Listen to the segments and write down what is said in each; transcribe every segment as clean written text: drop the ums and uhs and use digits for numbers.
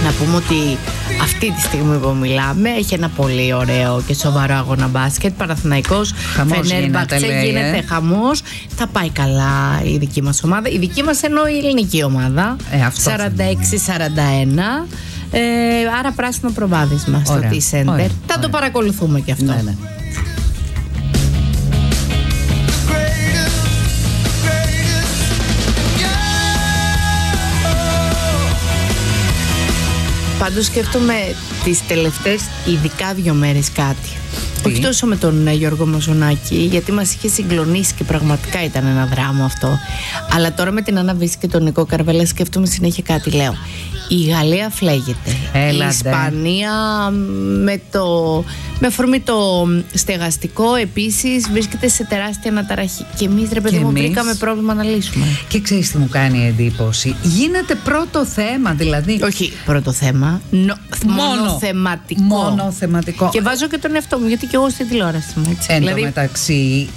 Να πούμε ότι αυτή τη στιγμή που μιλάμε έχει ένα πολύ ωραίο και σοβαρό αγώνα μπάσκετ. Παναθηναϊκός Φενέρμπαχτσε, γίνεται χαμός. Θα πάει καλά η δική μας ομάδα. Η δική μας εννοώ η ελληνική ομάδα. 46-41. Άρα πράσινο προβάδισμα στο T-Center. Θα το παρακολουθούμε και αυτό. Ναι. Πάντως σκέφτομαι τις τελευταίες ειδικά 2 μέρες κάτι. Όχι τόσο με τον Γιώργο Μαζονάκη, γιατί μας είχε συγκλονίσει και πραγματικά ήταν ένα δράμα αυτό. Αλλά τώρα με την Άννα Βύση και τον Νικό Καρβέλα σκέφτομαι συνέχεια κάτι, λέω. Η Γαλλία φλέγεται. Η Ισπανία με αφορμή το στεγαστικό επίσης βρίσκεται σε τεράστια αναταραχή. Και εμείς, ρε παιδί μου, βρήκαμε πρόβλημα να λύσουμε. Και ξέρεις τι μου κάνει εντύπωση? Γίνεται πρώτο θέμα, δηλαδή. Όχι πρώτο θέμα, μόνο θεματικό. Και βάζω και τον εαυτό μου, γιατί και εγώ στην τηλεόραση μου. Εν τω μεταξύ,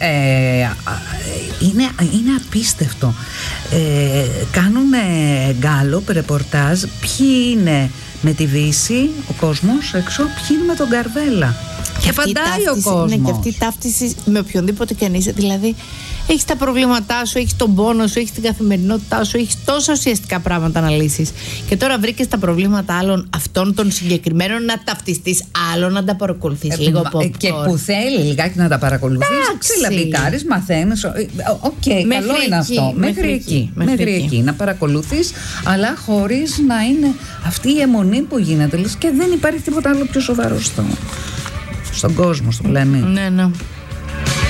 είναι απίστευτο. Κάνουν γκάλοπ, ρεπορτάζ, ποιοι είναι με τη Βύση, ο κόσμος έξω, ποιοι είναι με τον Καρβέλα. Και απαντάει ο κόσμος. Είναι και αυτή η ταύτιση με οποιονδήποτε και αν είσαι. Δηλαδή, έχεις τα προβλήματά σου, έχεις τον πόνο σου, έχεις την καθημερινότητά σου, έχεις τόσα ουσιαστικά πράγματα να λύσεις. Και τώρα βρήκες τα προβλήματα άλλων, αυτών των συγκεκριμένων, να ταυτιστείς, άλλων να τα παρακολουθείς λίγο popcorn. Και που θέλει λιγάκι να τα παρακολουθείς, ξυλαπικάρεις, μαθαίνεις. Καλό είναι αυτό. Μέχρι εκεί. Να παρακολουθείς, αλλά χωρίς να είναι αυτή η αιμονή που γίνεται. Και δεν υπάρχει τίποτα άλλο πιο σοβαρό στον κόσμο, στον πλανήτη. Ναι.